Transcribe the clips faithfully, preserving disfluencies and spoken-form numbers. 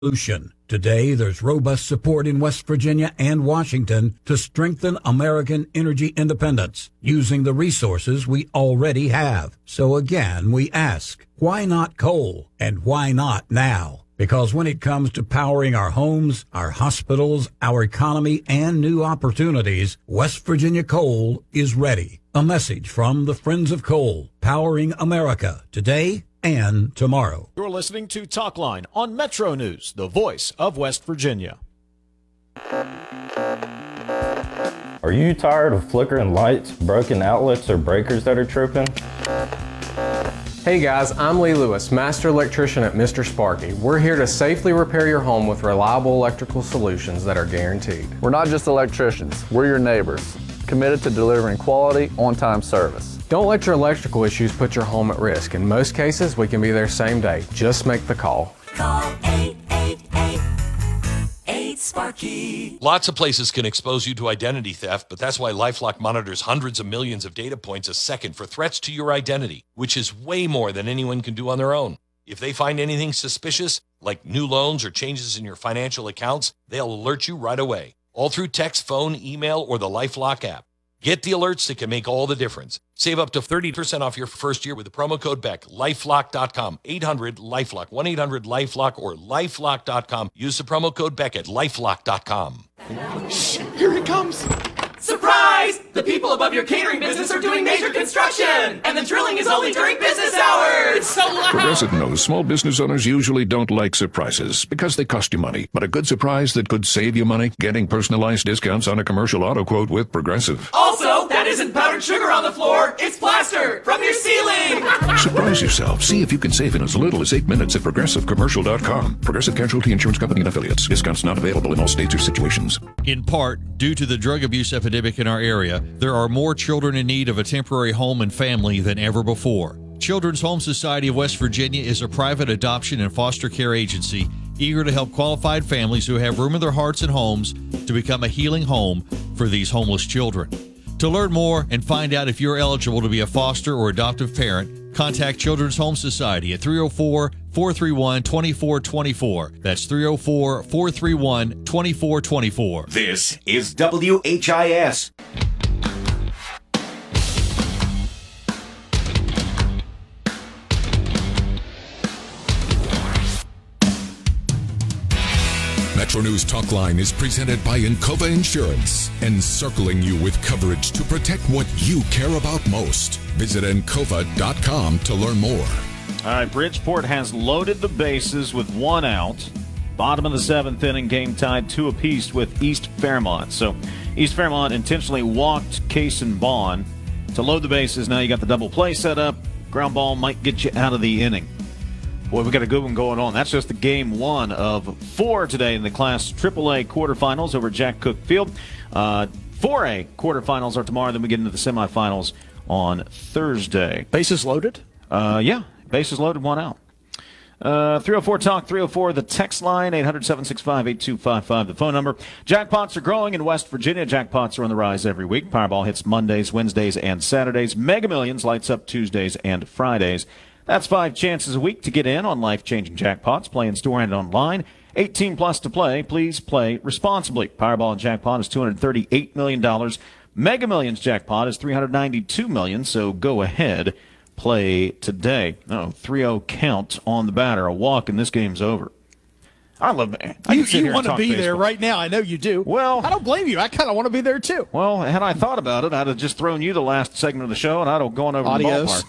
Solution. Today, there's robust support in West Virginia and Washington to strengthen American energy independence using the resources we already have. So again, we ask, why not coal? And why not now? Because when it comes to powering our homes, our hospitals, our economy, and new opportunities, West Virginia Coal is ready. A message from the Friends of Coal, powering America today and tomorrow. You're listening to Talkline on Metro News, the voice of West Virginia. Are you tired of flickering lights, broken outlets, or breakers that are tripping? Hey guys, I'm Lee Lewis, Master Electrician at Mister Sparky. We're here to safely repair your home with reliable electrical solutions that are guaranteed. We're not just electricians, we're your neighbors, committed to delivering quality, on-time service. Don't let your electrical issues put your home at risk. In most cases, we can be there same day. Just make the call. Call eight eight eight, eight Sparky. Lots of places can expose you to identity theft, but that's why LifeLock monitors hundreds of millions of data points a second for threats to your identity, which is way more than anyone can do on their own. If they find anything suspicious, like new loans or changes in your financial accounts, they'll alert you right away, all through text, phone, email, or the LifeLock app. Get the alerts that can make all the difference. Save up to thirty percent off your first year with the promo code Beck. lifelock dot com, eight hundred LifeLock, one eight hundred LifeLock, or lifelock dot com. Use the promo code Beck at lifelock dot com. Shh, here it comes. Surprise! The people above your catering business are doing major construction, and the drilling is only during business hours. It's so loud. Progressive knows small business owners usually don't like surprises because they cost you money. But a good surprise that could save you money? Getting personalized discounts on a commercial auto quote with Progressive. Also, that isn't powdered sugar on the floor. It's plaster from your ceiling. Surprise yourself. See if you can save in as little as eight minutes at progressive commercial dot com. Progressive Casualty Insurance Company and Affiliates. Discounts not available in all states or situations. In part, due to the drug abuse epidemic in our area, there are more children in need of a temporary home and family than ever before. Children's Home Society of West Virginia is a private adoption and foster care agency eager to help qualified families who have room in their hearts and homes to become a healing home for these homeless children. To learn more and find out if you're eligible to be a foster or adoptive parent, contact Children's Home Society at three oh four, four three one, two four two four. That's three oh four, four three one, two four two four. This is W H I S. Metro News Talkline is presented by Encova Insurance, encircling you with coverage to protect what you care about most. Visit encova dot com to learn more. All right, Bridgeport has loaded the bases with one out. Bottom of the seventh inning, game tied two apiece with East Fairmont. So East Fairmont intentionally walked Case and Bond to load the bases. Now you got the double play set up. Ground ball might get you out of the inning. Boy, we got a good one going on. That's just the game one of four today in the Class triple A quarterfinals over Jack Cook Field. Uh, four A quarterfinals are tomorrow. Then we get into the semifinals on Thursday. Bases loaded? Uh, yeah, bases loaded, one out. Uh, three oh four Talk, three oh four, the text line, eight hundred, seven six five, eight two five five, the phone number. Jackpots are growing in West Virginia. Jackpots are on the rise every week. Powerball hits Mondays, Wednesdays, and Saturdays. Mega Millions lights up Tuesdays and Fridays. That's five chances a week to get in on life-changing jackpots. Play in store and online. eighteen plus to play. Please play responsibly. Powerball jackpot is two hundred thirty-eight million dollars. Mega Millions jackpot is three hundred ninety-two million dollars, so go ahead, play today. Oh, three oh count on the batter. A walk, and this game's over. I love it. I you you want to be baseball there right now. I know you do. Well, I don't blame you. I kind of want to be there, too. Well, had I thought about it, I'd have just thrown you the last segment of the show, and I'd have gone over Adios. the ballpark.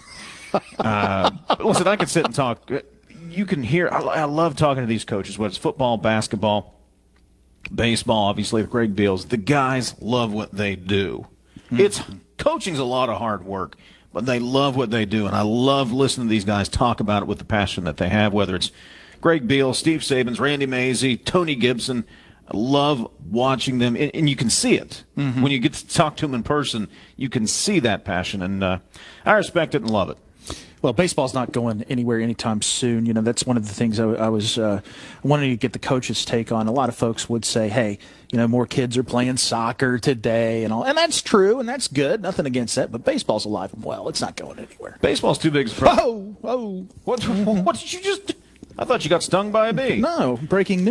uh, listen, I can sit and talk. You can hear. I, I love talking to these coaches, whether it's football, basketball, baseball, obviously, with Greg Beals. The guys love what they do. Mm-hmm. It's coaching's a lot of hard work, but they love what they do, and I love listening to these guys talk about it with the passion that they have, whether it's Greg Beals, Steve Sabins, Randy Mazie, Tony Gibson. I love watching them, and, and you can see it. Mm-hmm. When you get to talk to them in person, you can see that passion, and uh, I respect it and love it. Well, baseball's not going anywhere anytime soon. You know, that's one of the things I, I was uh, wanting to get the coaches' take on. A lot of folks would say, hey, you know, more kids are playing soccer today and all. And that's true, and that's good. Nothing against that. But baseball's alive and well. It's not going anywhere. Baseball's too big. For... Whoa, whoa. What, what did you just I thought you got stung by a bee. No, breaking news.